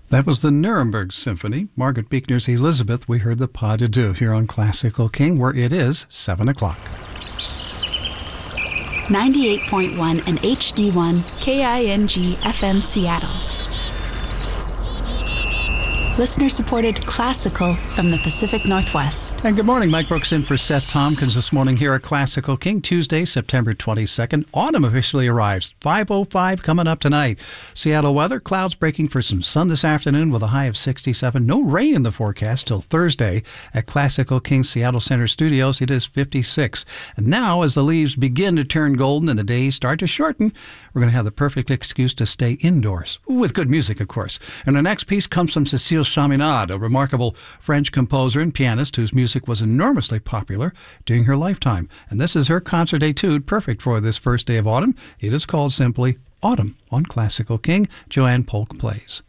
That was the Nuremberg Symphony. Margaret Buechner's Elizabeth. We heard the pas de deux here on Classical King, where it is 7 o'clock. 98.1 and HD1 KING FM Seattle. Listener-supported classical from the Pacific Northwest. And good morning. Mike Brooks in for Seth Tompkins this morning here at Classical King. Tuesday, September 22nd. Autumn officially arrives. 5:05 coming up tonight. Seattle weather, clouds breaking for some sun this afternoon with a high of 67. No rain in the forecast till Thursday. At Classical King Seattle Center Studios, it is 56. And now, as the leaves begin to turn golden and the days start to shorten, we're going to have the perfect excuse to stay indoors. With good music, of course. And the next piece comes from Cécile Chaminade, a remarkable French composer and pianist whose music was enormously popular during her lifetime. And this is her concert etude, perfect for this first day of autumn. It is called simply Autumn on Classical King. Joanne Polk plays.